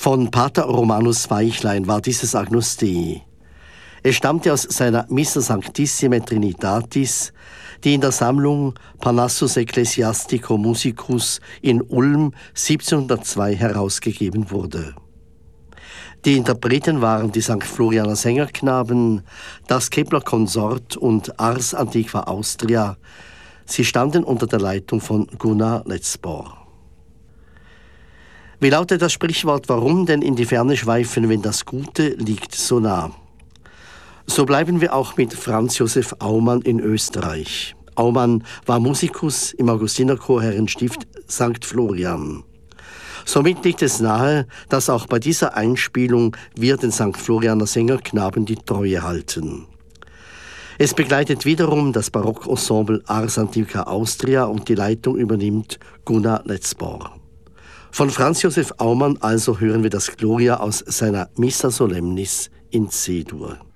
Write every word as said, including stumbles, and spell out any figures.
Von Pater Romanus Weichlein war dieses Agnus Dei. Es stammte aus seiner Missa Sanctissime Trinitatis, die in der Sammlung Parnassus Ecclesiastico Musicus in Ulm siebzehnhundertzwei herausgegeben wurde. Die Interpreten waren die Sankt Florianer Sängerknaben, das Kepler Konsort und Ars Antiqua Austria. Sie standen unter der Leitung von Gunnar Letzbor. Wie lautet das Sprichwort, warum denn in die Ferne schweifen, wenn das Gute liegt so nah? So bleiben wir auch mit Franz Josef Aumann in Österreich. Aumann war Musikus im Augustinerchor Herrenstift Sankt Florian. Somit liegt es nahe, dass auch bei dieser Einspielung wir den Sankt Florianer Sängerknaben die Treue halten. Es begleitet wiederum das Barockensemble Ars Antiqua Austria und die Leitung übernimmt Gunnar Letzbor. Von Franz Josef Aumann also hören wir das Gloria aus seiner Missa Solemnis in C-Dur.